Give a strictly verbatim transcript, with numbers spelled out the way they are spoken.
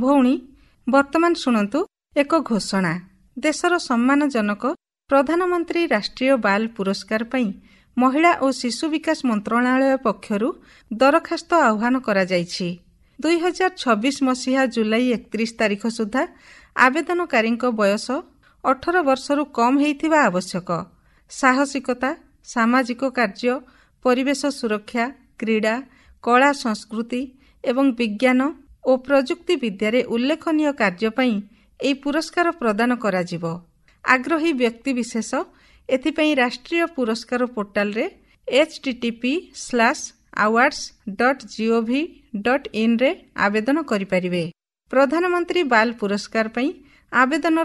ଭଉଣୀ ବର୍ତ୍ତମାନ ଶୁଣନ୍ତୁ ଏକ ଘୋଷଣା। ଦେଶର ସମ୍ମାନଜନକ ପ୍ରଧାନମନ୍ତ୍ରୀ ରାଷ୍ଟ୍ରୀୟ ବାଲ ପୁରସ୍କାର ପାଇଁ ମହିଳା ଓ ଶିଶୁ ବିକାଶ ମନ୍ତ୍ରଣାଳୟ ପକ୍ଷରୁ ଦରଖାସ୍ତ ଆହ୍ୱାନ କରାଯାଇଛି। ଦୁଇ ହଜାର ଛବିଶ ମସିହା ଜୁଲାଇ ଏକତିରିଶ ତାରିଖ ସୁଦ୍ଧା ଆବେଦନକାରୀଙ୍କ ବୟସ ଅଠର ବର୍ଷରୁ କମ୍ ହୋଇଥିବା ଆବଶ୍ୟକ। ସାହସିକତା, ସାମାଜିକ କାର୍ଯ୍ୟ, ପରିବେଶ ସୁରକ୍ଷା, କ୍ରୀଡ଼ା, କଳା ସଂସ୍କୃତି ଏବଂ ବିଜ୍ଞାନ ଓ ପ୍ରଯୁକ୍ତି ବିଦ୍ୟାରେ ଉଲ୍ଲେଖନୀୟ କାର୍ଯ୍ୟ ପାଇଁ ଏହି ପୁରସ୍କାର ପ୍ରଦାନ କରାଯିବ। ଆଗ୍ରହୀ ବ୍ୟକ୍ତିବିଶେଷ ଏଥିପାଇଁ ରାଷ୍ଟ୍ରୀୟ ପୁରସ୍କାର ପୋର୍ଟାଲରେ H T T P slash awards dot GOV dot ଇନ୍ରେ ଆବେଦନ କରିପାରିବେ। ପ୍ରଧାନମନ୍ତ୍ରୀ ବାଲ ପୁରସ୍କାର ପାଇଁ ଆବେଦନ